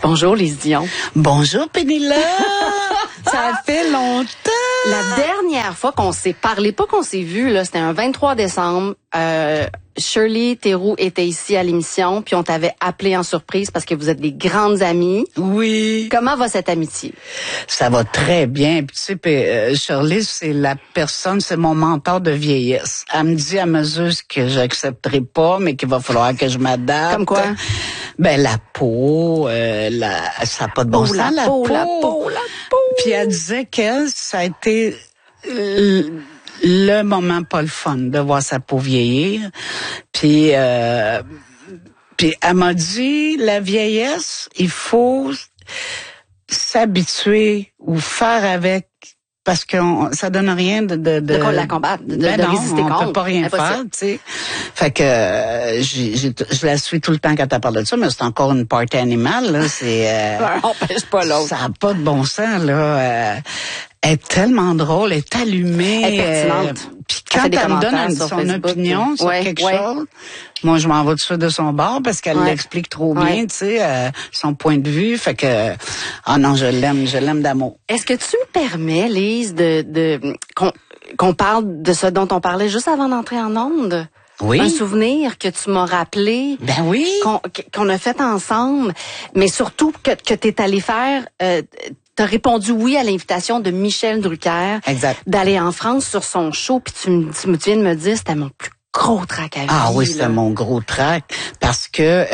Bonjour, Lise Dion. Bonjour, Pénélope. Ça fait longtemps. La dernière fois qu'on s'est parlé, pas qu'on s'est vu, là, c'était un 23 décembre. Shirley Theroux était ici à l'émission, puis on t'avait appelé en surprise parce que vous êtes des grandes amies. Oui. Comment va cette amitié? Ça va très bien. Puis, tu sais, Shirley, c'est mon mentor de vieillesse. Elle me dit à mesure ce que j'accepterai pas, mais qu'il va falloir que je m'adapte. Comme quoi? Ben, la peau, ça n'a pas de bon sens, la peau. Puis elle disait qu'elle, ça a été le moment pas le fun de voir sa peau vieillir. Puis elle m'a dit, la vieillesse, il faut s'habituer ou faire avec, parce que ça donne rien de la combattre, de résister contre. On peut pas rien faire, tu sais. Fait que je la suis tout le temps quand elle parle de ça, mais c'est encore une party animale, là. C'est on empêche pas l'autre. Ça a pas de bon sens, là. Elle est tellement drôle, elle est allumée. Elle est pertinente. Puis quand elle me donne son Facebook, opinion sur quelque chose, moi je m'en vais tout de suite de son bord parce qu'elle l'explique trop bien, tu sais, son point de vue. Fait que non, je l'aime d'amour. Est-ce que tu me permets, Lise, qu'on parle de ce dont on parlait juste avant d'entrer en onde? Oui. Un souvenir que tu m'as rappelé. Ben oui. Qu'on a fait ensemble, mais surtout que t'es allé faire. T'as répondu oui à l'invitation de Michel Drucker. Exact. D'aller en France sur son show, puis tu viens de me dire c'était mon plus gros trac à vie. Ah oui, c'était mon gros trac parce que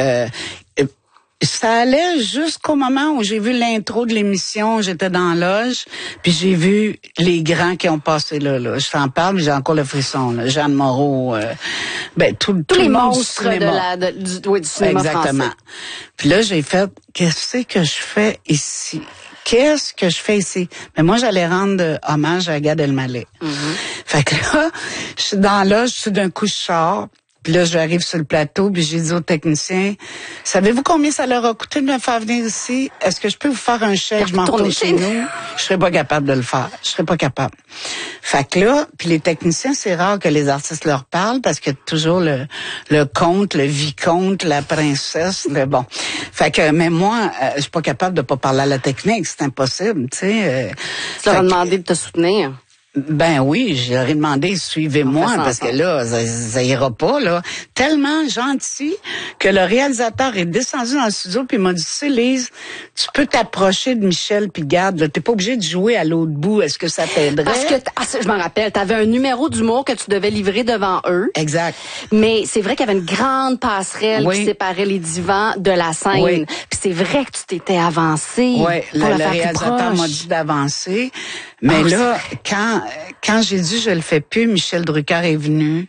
ça allait jusqu'au moment où j'ai vu l'intro de l'émission, j'étais dans la loge, puis j'ai vu les grands qui ont passé là. Je t'en parle, mais j'ai encore le frisson. Là. Jeanne Moreau, tous les le monde monstres du cinéma. du cinéma Exactement. français. Puis là, j'ai fait, qu'est-ce que je fais ici? Qu'est-ce que je fais ici? Mais moi, j'allais rendre hommage à Gad Elmaleh. Mm-hmm. Fait que là, je suis dans la loge, d'un coup, je sors. Puis là, j'arrive sur le plateau, puis j'ai dit au technicien, savez-vous combien ça leur a coûté de me faire venir ici? Est-ce que je peux vous faire un chèque? Je m'en retourne chez nous. Je serais pas capable de le faire. Je serais pas capable. Fait que là, puis les techniciens, c'est rare que les artistes leur parlent parce qu'il y a toujours le comte, le vicomte, la princesse, le bon. Fait que, mais moi, je suis pas capable de pas parler à la technique. C'est impossible, tu sais. Tu leur as demandé de te soutenir. Ben oui, j'aurais demandé suivez-moi parce que là, ça ira pas là. Tellement gentil que le réalisateur est descendu dans le studio puis il m'a dit, tu sais, Lise, tu peux t'approcher de Michel puis Gad, là, t'es pas obligé de jouer à l'autre bout. Est-ce que ça t'aiderait? Parce que je m'en rappelle, t'avais un numéro d'humour que tu devais livrer devant eux. Exact. Mais c'est vrai qu'il y avait une grande passerelle qui séparait les divans de la scène. Oui. Puis c'est vrai que tu t'étais avancé. Oui, le réalisateur m'a dit d'avancer. Mais là, quand j'ai dit je le fais plus, Michel Drucker est venu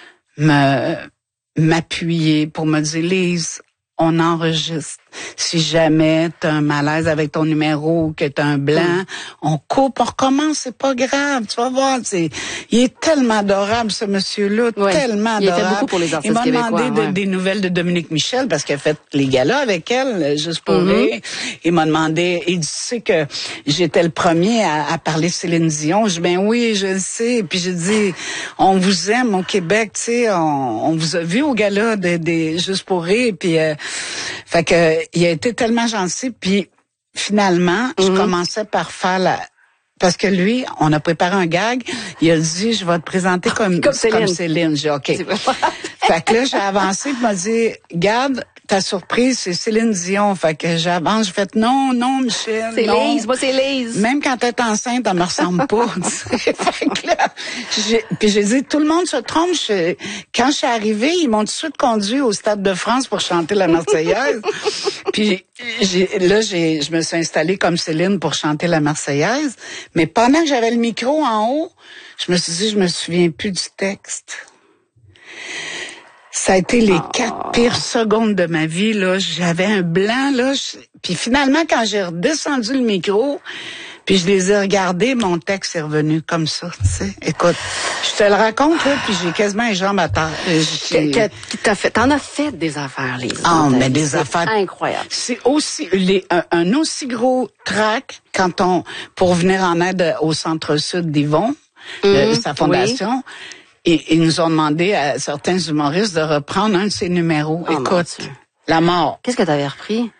m'appuyer pour me dire, Lise, on enregistre. Si jamais t'as un malaise avec ton numéro ou que t'as un blanc, on coupe, on recommence, c'est pas grave, tu vas voir. Il est tellement adorable, ce monsieur-là, tellement adorable. Il a fait beaucoup pour les artistes québécois. Il m'a demandé des nouvelles de Dominique Michel parce qu'il a fait les galas avec elle, juste pour rire. Il m'a demandé, il dit, tu sais que j'étais le premier à parler de Céline Dion. Je dis, ben oui, je le sais. Puis j'ai dit, on vous aime au Québec, tu sais, on vous a vu au gala juste pour rire. Puis fait que il a été tellement gentil, puis finalement, je commençais par faire parce que lui, on a préparé un gag, il a dit, je vais te présenter comme Céline. J'ai dit, OK. Fait que là, j'ai avancé, puis il m'a dit, Gad, ta surprise, c'est Céline Dion. Fait que j'avance, j'ai fait, non, Michel, c'est non. Lise, moi c'est Lise. Même quand t'es enceinte, elle me ressemble pas. Fait que là, puis j'ai dit, tout le monde se trompe. Quand je suis arrivée, ils m'ont tout de suite conduit au Stade de France pour chanter la Marseillaise. Puis je me suis installée comme Céline pour chanter la Marseillaise. Mais pendant que j'avais le micro en haut, je me suis dit, je me souviens plus du texte. Ça a été les 4 pires secondes de ma vie, là. J'avais un blanc, là. Puis finalement, quand j'ai redescendu le micro, puis je les ai regardés, mon texte est revenu comme ça, tu sais. Écoute, je te le raconte, là, puis j'ai quasiment les jambes à terre. T'en as fait des affaires, Lise. Mais des affaires incroyables. C'est aussi un aussi gros trac pour venir en aide au Centre-Sud d'Yvon, sa fondation. Et ils nous ont demandé à certains humoristes de reprendre un de ses numéros. Écoute, la mort. Qu'est-ce que t'avais repris?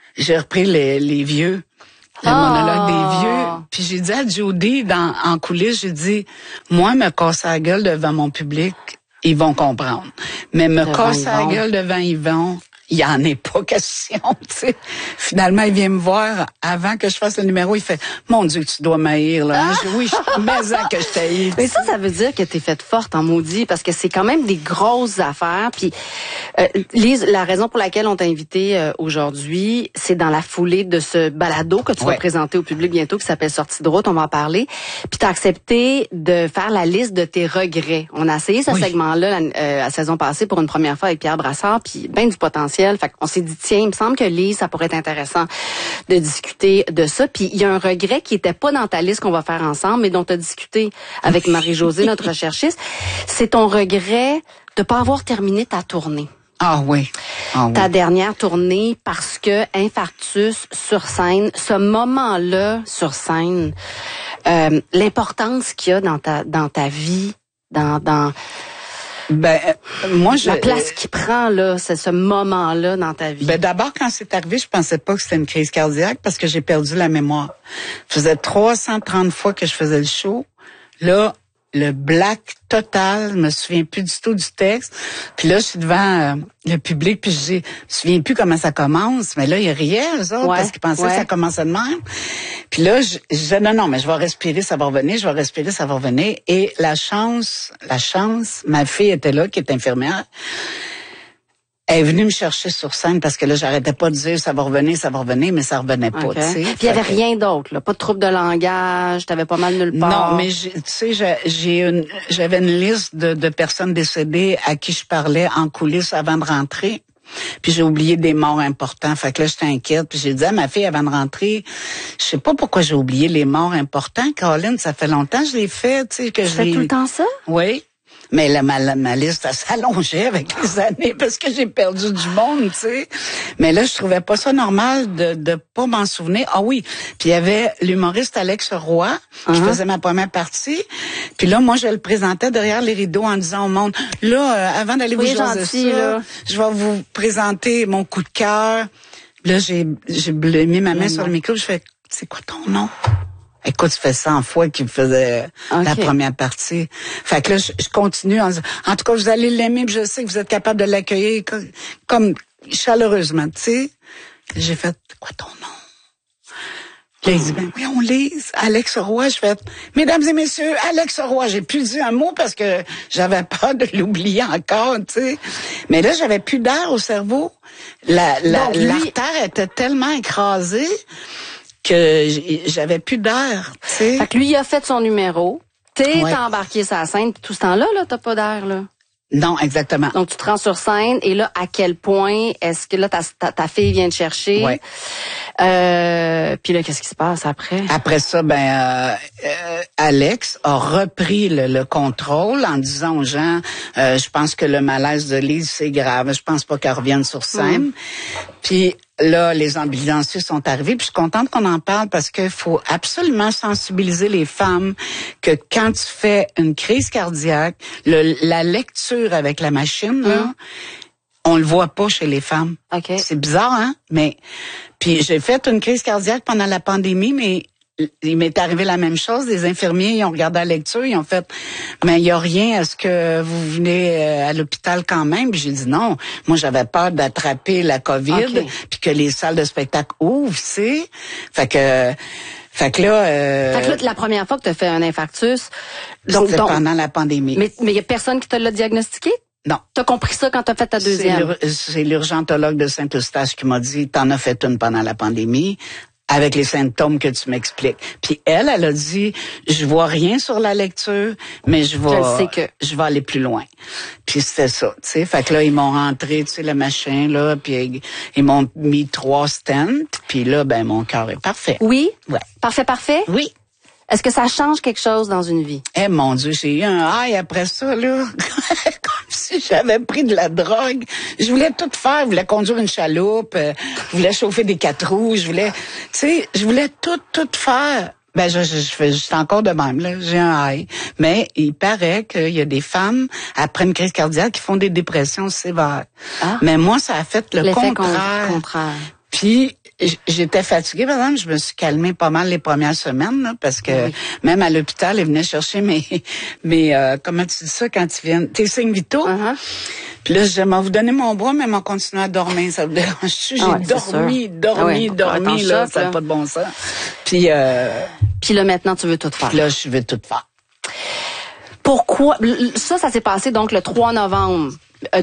j'ai repris les vieux. Le monologue des vieux. Puis j'ai dit à Judy, en coulisses, j'ai dit, moi, me casser la gueule devant mon public, ils vont comprendre. Mais me casser la gueule devant Yvon, il y en est pas question, tu sais. Finalement, il vient me voir avant que je fasse le numéro. Il fait, mon Dieu, tu dois m'haïr, là. Je dis, oui, mais que je t'haïs. Mais ça veut dire que t'es faite forte en maudit, parce que c'est quand même des grosses affaires. Puis, Lise, la raison pour laquelle on t'a invité aujourd'hui, c'est dans la foulée de ce balado que tu vas présenter au public bientôt, qui s'appelle Sortie de route. On va en parler. Puis t'as accepté de faire la liste de tes regrets. On a essayé ce segment-là la saison passée pour une première fois avec Pierre Brassard, puis ben du potentiel. Fait qu'on s'est dit, tiens, il me semble que Lise, ça pourrait être intéressant de discuter de ça. Puis il y a un regret qui était pas dans ta liste qu'on va faire ensemble, mais dont tu as discuté avec Marie-Josée, notre recherchiste. C'est ton regret de pas avoir terminé ta tournée. Ah oui. Ta dernière tournée, parce que infarctus sur scène, ce moment-là sur scène, l'importance qu'il y a dans ta vie, dans moi, la place qu'il prend, là, c'est ce moment-là dans ta vie. D'abord, quand c'est arrivé, je pensais pas que c'était une crise cardiaque parce que j'ai perdu la mémoire. Je faisais 330 fois que je faisais le show. Là, le black total, je me souviens plus du tout du texte. Puis là, je suis devant le public, puis je me souviens plus comment ça commence. Mais là, ils riaient, eux autres, parce qu'ils pensaient que ça commençait de même. Puis là, je disais, non, mais je vais respirer, ça va revenir, je vais respirer, ça va revenir. Et la chance, ma fille était là, qui est infirmière. Elle est venue me chercher sur scène parce que là, j'arrêtais pas de dire ça va revenir, mais ça revenait pas, tu sais. Puis il y avait rien d'autre, là, pas de trouble de langage, t'avais pas mal nulle part. Non, mais tu sais, j'avais une liste de personnes décédées à qui je parlais en coulisses avant de rentrer. Puis j'ai oublié des morts importants. Fait que là, j'étais inquiète. Puis j'ai dit à ma fille avant de rentrer, je sais pas pourquoi j'ai oublié les morts importants. Caroline, ça fait longtemps que je l'ai fait, tu sais, que je fais tout le temps ça? Oui. Mais ma liste, elle s'allongeait avec les années parce que j'ai perdu du monde, tu sais. Mais là, je trouvais pas ça normal de pas m'en souvenir. Ah oui, puis il y avait l'humoriste Alex Roy qui faisait ma première partie. Puis là, moi, je le présentais derrière les rideaux en disant au monde, là, avant d'aller vous jaser ça, je vais vous présenter mon coup de cœur. Là, j'ai mis ma main sur le micro, je fais, c'est quoi ton nom? Écoute, ça fait 100 fois qu'il me faisait la première partie. Fait que là, je continue en disant, en tout cas, vous allez l'aimer, puis je sais que vous êtes capable de l'accueillir comme chaleureusement, tu sais. J'ai fait, quoi ton nom? Là, il dit, oui, on lise. Alex Roy, je fais, mesdames et messieurs, Alex Roy. J'ai plus dit un mot parce que j'avais peur de l'oublier encore, tu sais. Mais là, j'avais plus d'air au cerveau. L'artère était tellement écrasée que j'avais plus d'air, tu sais. Fait que lui, il a fait son numéro. T'es embarqué sur la scène, puis tout ce temps-là, là, t'as pas d'air, là. Non, exactement. Donc, tu te rends sur scène, et là, à quel point est-ce que là, ta fille vient te chercher? Ouais. Puis là, qu'est-ce qui se passe après? Après ça, Alex a repris le contrôle en disant aux gens, je pense que le malaise de Lise, c'est grave. Je pense pas qu'elle revienne sur scène. Puis là, les ambulanciers sont arrivés. Puis je suis contente qu'on en parle parce qu'il faut absolument sensibiliser les femmes que quand tu fais une crise cardiaque, la lecture avec la machine, là, on le voit pas chez les femmes. Okay. C'est bizarre, hein? Mais puis j'ai fait une crise cardiaque pendant la pandémie, mais il m'est arrivé la même chose. Les infirmiers, ils ont regardé la lecture, ils ont fait, mais il y a rien, est-ce que vous venez à l'hôpital quand même? Puis j'ai dit non. Moi, j'avais peur d'attraper la COVID, puis que les salles de spectacle ouvrent, tu sais. Fait que là, la première fois que tu as fait un infarctus, donc pendant la pandémie. Mais il y a personne qui te l'a diagnostiqué? Non. T'as compris ça quand t'as fait ta deuxième? C'est l'urgentologue de Saint-Eustache qui m'a dit, t'en as fait une pendant la pandémie, avec les symptômes que tu m'expliques. Puis elle a dit, je vois rien sur la lecture, mais je vais aller plus loin. Puis c'était ça, tu sais. Fait que là, ils m'ont rentré, tu sais, le machin, là, puis ils m'ont mis 3 stents, puis là, mon cœur est parfait. Oui? Ouais. Parfait? Oui. Est-ce que ça change quelque chose dans une vie? Eh mon Dieu, j'ai eu un high après ça, là. Comme si j'avais pris de la drogue. Je voulais tout faire. Je voulais conduire une chaloupe. Je voulais chauffer des 4 roues. Je voulais tout faire. Je suis encore de même, là. J'ai un high. Mais il paraît qu'il y a des femmes, après une crise cardiaque, qui font des dépressions sévères. Ah. Mais moi, ça a fait le contraire. Puis j'étais fatiguée, par exemple, je me suis calmée pas mal les premières semaines, là, parce que même à l'hôpital, ils venaient chercher mes comment tu dis ça quand ils viennent, tes signes vitaux. Puis là, je disais, vous donner mon bras, mais m'en continuer à dormir. Ça vous dérange-tu? J'ai dormi, là, ça n'a pas de bon sens. Puis là, maintenant, tu veux tout faire. Puis là, je veux tout faire. Pourquoi? Ça s'est passé donc le 3 novembre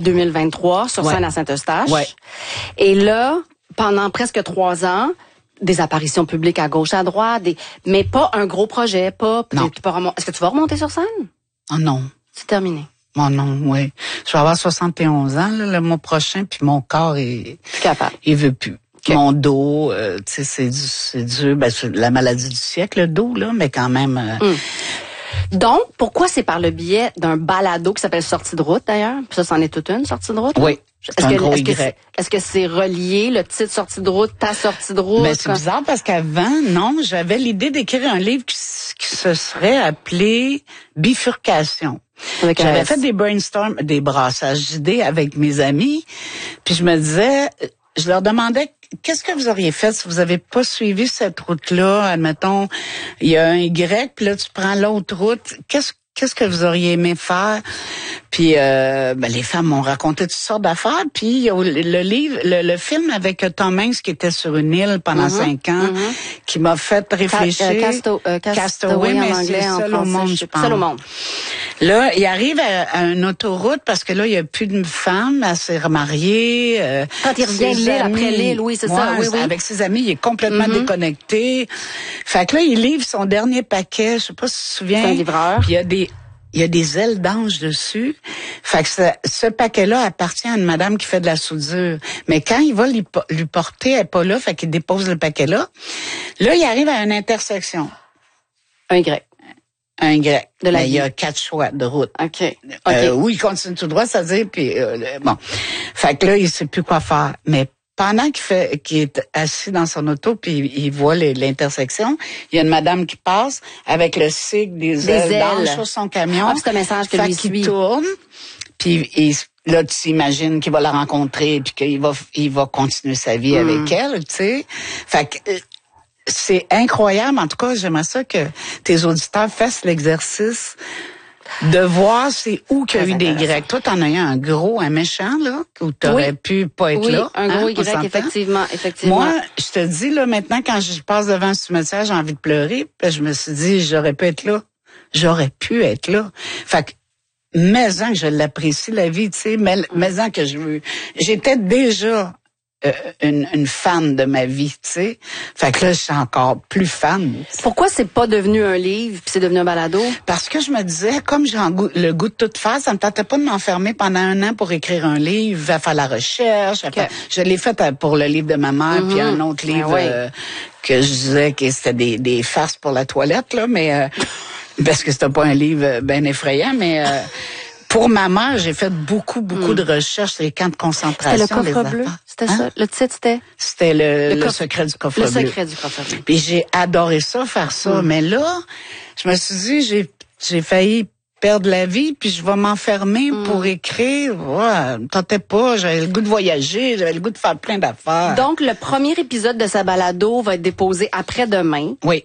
2023 sur scène à Saint-Eustache. Ouais. Et là, pendant presque 3 ans, des apparitions publiques à gauche, à droite, mais pas un gros projet, Non. Est-ce que tu vas remonter sur scène? Oh non. C'est terminé. Oh non, oui. Je vais avoir 71 ans là, le mois prochain, puis mon corps est... Plus capable. Il veut plus. Okay. Mon dos, tu sais, c'est dur. Ben, c'est la maladie du siècle, le dos, là, mais quand même... Donc, pourquoi c'est par le biais d'un balado qui s'appelle Sortie de route, d'ailleurs? Puis ça, c'en est toute une, Sortie de route? Oui. Est-ce que c'est relié, le titre Sortie de route, ta sortie de route? Ben, c'est bizarre parce qu'avant, non, j'avais l'idée d'écrire un livre qui se serait appelé Bifurcation. J'avais fait des brainstorms, des brassages d'idées avec mes amis, puis je me disais, je leur demandais qu'est-ce que vous auriez fait si vous avez pas suivi cette route-là, admettons, il y a un Y, puis là tu prends l'autre route, qu'est-ce que vous auriez aimé faire? Puis les femmes m'ont raconté toutes sortes d'affaires. Puis il y a le livre, le film avec Tom Hanks qui était sur une île pendant 5 ans, qui m'a fait réfléchir. Castaway, mais en anglais, c'est Seul au monde, je pense. Seul au monde. Là, il arrive à une autoroute parce que là, il y a plus de femmes, elle s'est remariée. Quand il revient de l'île après l'île, oui, c'est ça. Oui. Avec ses amis, il est complètement déconnecté. Fait que là, il livre son dernier paquet. Je sais pas si tu te souviens. C'est un livreur. Puis il y a des ailes d'ange dessus. Fait que ce paquet-là appartient à une madame qui fait de la soudure. Mais quand il va lui porter, elle est pas là, fait qu'il dépose le paquet là. Là, il arrive à une intersection. Un Y. Un Y. De la il y a 4 choix de route. OK. Oui, il continue tout droit, c'est-à-dire, puis bon. Fait que là, il sait plus quoi faire. Mais pendant qu'il est assis dans son auto, puis il voit l'intersection, il y a une madame qui passe avec le sigle des ailes d'ange sur son camion. C'est un message que lui suit. Fait qu'il tourne, puis là, tu t'imagines qu'il va la rencontrer, puis qu'il va continuer sa vie avec elle, tu sais. Fait que... c'est incroyable. En tout cas, j'aimerais ça que tes auditeurs fassent l'exercice de voir c'est où qu'il y a eu des Y. Toi, t'en as eu un gros, un méchant, là, où t'aurais pu pas être là. Oui, un gros Y, effectivement. Moi, je te dis, là, maintenant, quand je passe devant un cimetière, j'ai envie de pleurer. Puis je me suis dit, j'aurais pu être là. J'aurais pu être là. Fait que, mais-en que je l'apprécie, la vie, tu sais, mais-en que je veux. J'étais déjà une fan de ma vie, tu sais. Fait que là, je suis encore plus fan. Pourquoi c'est pas devenu un livre puis c'est devenu un balado? Parce que je me disais, comme j'ai le goût de tout faire, ça me tentait pas de m'enfermer pendant 1 an pour écrire un livre, à faire la recherche. Je l'ai fait pour le livre de ma mère, puis un autre livre que je disais que c'était des farces pour la toilette, là, mais parce que c'était pas un livre bien effrayant, mais pour ma mère, j'ai fait beaucoup de recherches sur les camps de concentration. C'était le coffre bleu? C'était ça? Le titre, c'était? C'était le secret du coffre bleu. Le secret du coffre bleu. Puis j'ai adoré ça, faire ça. Mais là, je me suis dit, j'ai failli perdre la vie, puis je vais m'enfermer pour écrire. Ouais, me tentais pas, j'avais le goût de voyager, j'avais le goût de faire plein d'affaires. Donc, le premier épisode de sa balado va être déposé après-demain. Oui.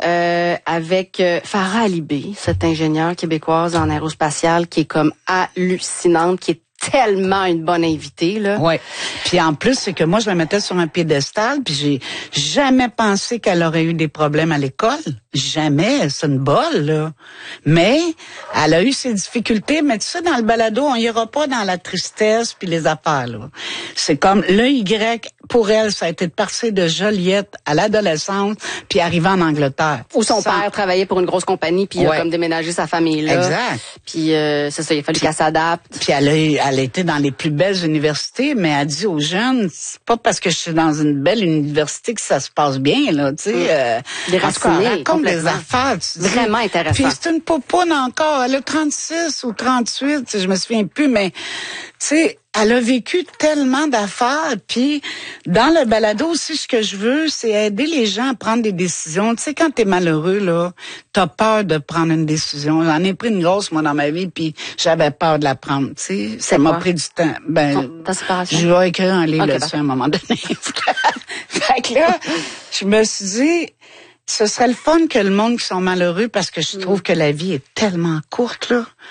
Avec Farah Alibé, cette ingénieure québécoise en aérospatiale qui est comme hallucinante, qui est tellement une bonne invitée, là. Ouais. Puis en plus, c'est que moi, je la mettais sur un piédestal, puis j'ai jamais pensé qu'elle aurait eu des problèmes à l'école. Jamais. C'est une bolle, là. Mais elle a eu ses difficultés. Mais tu sais, dans le balado, on ira pas dans la tristesse puis les affaires, là. C'est comme le Y, pour elle, ça a été de passer de Joliette à l'adolescence puis arriver en Angleterre. Où son père travaillait pour une grosse compagnie puis il a comme déménagé sa famille, là. Exact. Puis c'est ça, il a fallu qu'elle s'adapte. Puis elle était dans les plus belles universités, mais elle dit aux jeunes, c'est pas parce que je suis dans une belle université que ça se passe bien, là, tu sais. Déracinée, des affaires. Vraiment intéressant. Puis c'est une popoune encore. Elle a 36 ou 38, je me souviens plus, mais tu sais, elle a vécu tellement d'affaires. Puis dans le balado aussi, ce que je veux, c'est aider les gens à prendre des décisions. Tu sais, quand t'es malheureux, là, t'as peur de prendre une décision. J'en ai pris une grosse, moi, dans ma vie, puis j'avais peur de la prendre. Tu sais, ça m'a pris du temps. Ta séparation? Je vais écrire un livre là-dessus à un moment donné. Fait que là, je me suis dit, ce serait le fun que le monde qui sont malheureux parce que je trouve que la vie est tellement courte, là.